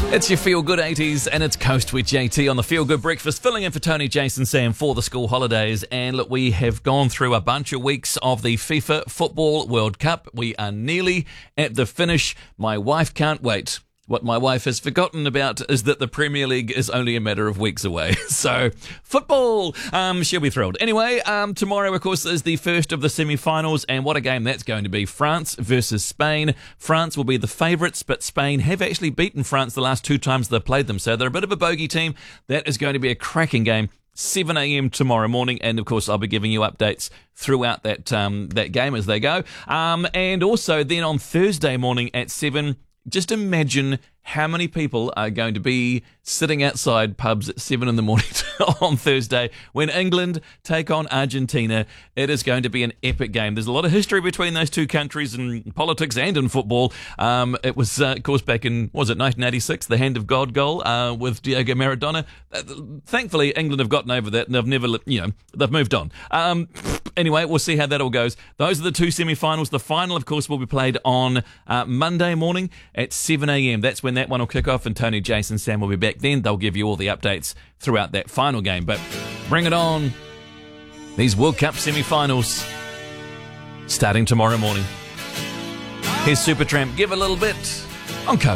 It's your Feel Good 80s and it's Coast with JT on the Feel Good Breakfast, filling in for Tony, Jason, Sam for the school holidays. And look, we have gone through a bunch of weeks of the FIFA Football World Cup. We are nearly at the finish. My wife can't wait. What my wife has forgotten about is that the Premier League is only a matter of weeks away. So, football! She'll be thrilled. Anyway, tomorrow, of course, is the first of the semi-finals, and what a game that's going to be. France versus Spain. France will be the favourites, but Spain have actually beaten France the last two times they've played them, so they're a bit of a bogey team. That is going to be a cracking game. 7 a.m. tomorrow morning, and of course I'll be giving you updates throughout that game as they go. And also then on Thursday morning at 7, just imagine how many people are going to be sitting outside pubs at 7 in the morning on Thursday when England take on Argentina. It is going to be an epic game. There's a lot of history between those two countries in politics and in football. It was, of course, back in, 1986, the Hand of God goal with Diego Maradona. Thankfully, England have gotten over that and they've never, they've moved on. Anyway, we'll see how that all goes. Those are the two semi-finals. The final, of course, will be played on Monday morning at 7 a.m. That's when that one will kick off, and Tony, Jason, Sam will be back then. They'll give you all the updates throughout that final game. But bring it on. These World Cup semi-finals starting tomorrow morning. Here's Supertramp. Give a little bit on Coast.